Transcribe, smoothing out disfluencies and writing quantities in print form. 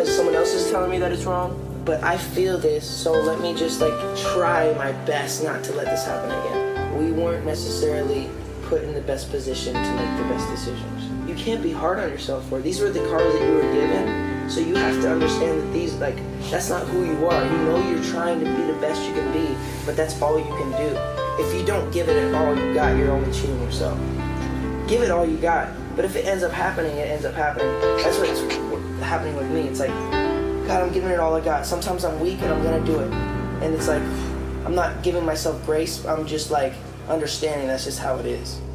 because someone else is telling me that it's wrong, but I feel this, so let me just like try my best not to let this happen again. We weren't necessarily put in the best position to make the best decisions. You can't be hard on yourself for it. These were the cards that you were given, so you have to understand that these, like, that's not who you are. You know you're trying to be the best you can be, but that's all you can do. If you don't give it all you got, you're only cheating yourself. Give it all you got, but if it ends up happening, it ends up happening. That's what's happening with me. It's like, God, I'm giving it all I got. Sometimes I'm weak and I'm gonna do it. And it's like, I'm not giving myself grace, I'm just like understanding that's just how it is.